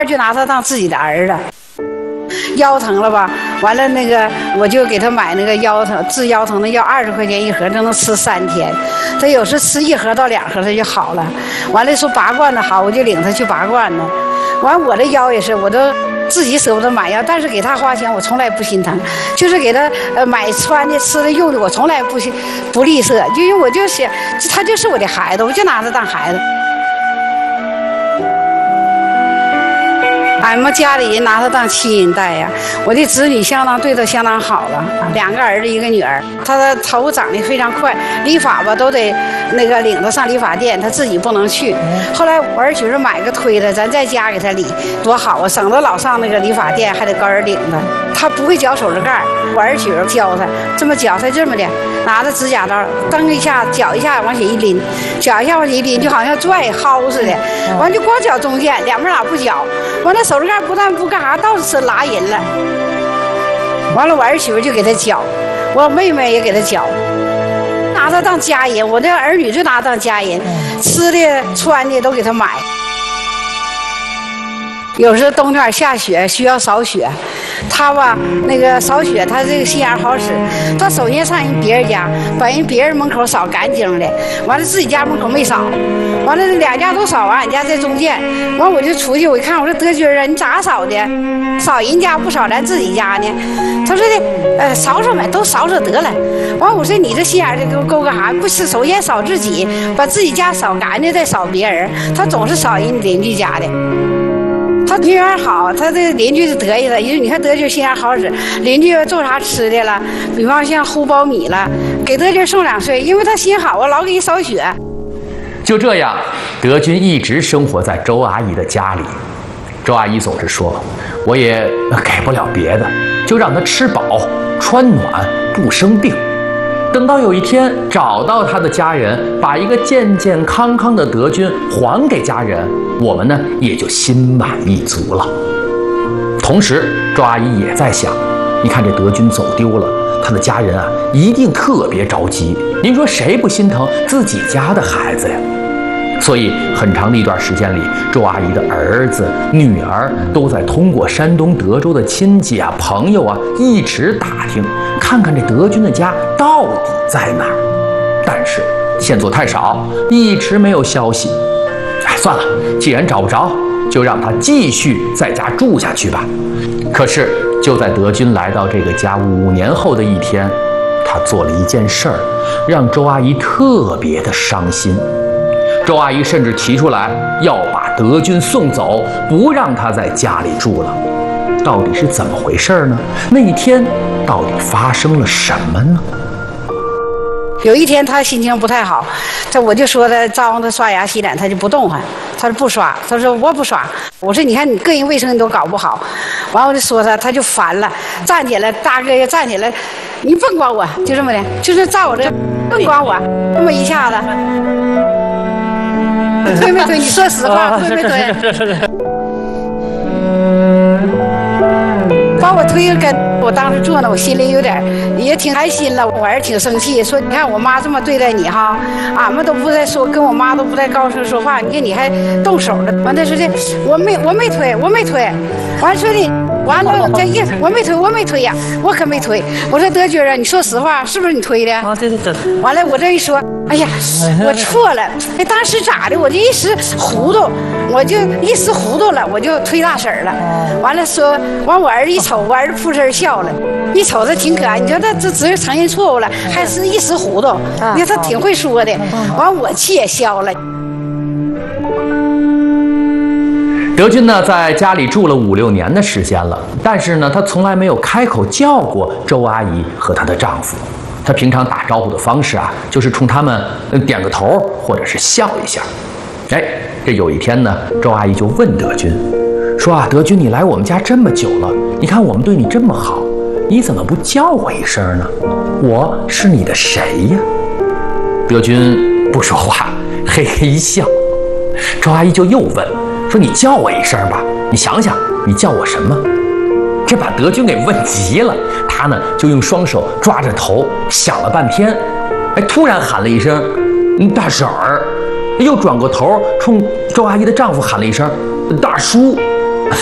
就拿他当自己的儿子。腰疼了吧？完了那个我就给他买那个治腰疼的药，20块钱一盒，就能吃3天。他有时吃1盒到2盒他就好了。完了说拔罐子好，我就领他去拔罐子。完我的腰也是，我都自己舍不得买药，但是给他花钱我从来不心疼，就是给他买穿的、吃的、用的，我从来不吝啬，因为我就想他就是我的孩子，我就拿他当孩子。俺们家里人拿他当亲人待呀，我的子女对他相当好了，2个儿子1个女儿。他的头长得非常快，理发吧都得那个领他上理发店，他自己不能去。后来我儿媳妇买个推的，咱在家给他理，多好啊，省得老上那个理发店还得高人领他。他不会绞手指盖，我儿媳妇教他这么绞，他这么的拿着指甲刀蹬一下绞一下往下一拎，绞一下往下一拎，就好像拽薅似的。完就光绞中间，两边哪不绞。完了手指盖不但不干啥，倒是拉人了。完了我儿媳妇就给他绞，我妹妹也给他绞，拿他当家人。我的儿女就拿他当家人，吃的穿的都给他买。有时候冬天下雪需要扫雪，他吧那个扫雪，他这个心眼好使，他首先上别人家，把别人门口扫干净的，完了自己家门口没扫，完了2家都扫完，俺家在中间，完我就出去，我一看，我说德军啊，你咋扫的？扫人家不扫咱自己家呢？他说的，扫扫呗，都扫扫得了。完我说你这心眼的够干啥？不是首先扫自己，把自己家扫干净，再扫别人。他总是扫人邻居家的。他人缘好，他这邻居是得意的，因为你看德军心眼好使，邻居做啥吃的了，比方像烀苞米了，给德军送2岁，因为他心好啊，老给人扫雪。 就这样，德军一直生活在周阿姨的家里。周阿姨总是说，我也给不了别的，就让他吃饱穿暖不生病。等到有一天找到他的家人，把一个健健康康的德军还给家人，我们呢也就心满意足了。同时周阿姨也在想，你看这德军走丢了，他的家人啊一定特别着急，您说谁不心疼自己家的孩子呀？所以很长的一段时间里，周阿姨的儿子女儿都在通过山东德州的亲戚啊朋友啊一直打听，看看这德军的家到底在哪儿。但是线索太少，一直没有消息。算了，既然找不着，就让他继续在家住下去吧。可是就在德军来到这个家5年后的一天，他做了一件事儿，让周阿姨特别的伤心。周阿姨甚至提出来要把德军送走，不让他在家里住了。到底是怎么回事呢？那一天到底发生了什么呢？ 有一天他心情不太好，我就说他招呼他刷牙洗脸，他就不动弹，他说不刷，他说我不刷。我说你看你个人卫生你都搞不好，完我就说他就烦了，站起来，大哥要站起来，你甭管我，就这么的，就是照我这，甭管我，这么一下子。推没推？你说实话，推没推？把我推跟我当时坐那，我心里有点也挺开心了，我儿子挺生气，说你看我妈这么对待你哈，俺们都不再说，跟我妈都不再高声说话，你看你还动手了。完他说的我没推，完说的完了这意思我没推呀，我可没推。我说德军啊，你说实话，是不是你推的？ 啊，对。 完了我这一说，哎呀，我错了，哎，当时咋的？我就一时糊涂，了，我就推大婶了。完了说，完我儿子一瞅，我儿子扑哧笑了，一瞅他挺可爱。你说他这只是承认错误了，还是一时糊涂？你看他挺会说的。完我气也消了。 德军呢，在家里住了5、6年的时间了，但是呢，他从来没有开口叫过周阿姨和她的丈夫。他平常打招呼的方式啊，就是冲他们点个头，或者是笑一下。哎，这有一天呢，周阿姨就问德军说啊，德军，你来我们家这么久了，你看我们对你这么好，你怎么不叫我一声呢？我是你的谁呀？德军不说话，嘿嘿一笑。周阿姨就又问说，你叫我一声吧，你想想你叫我什么？这把德军给问急了，他呢就用双手抓着头想了半天，哎，突然喊了一声大婶儿，又转过头冲周阿姨的丈夫喊了一声大叔。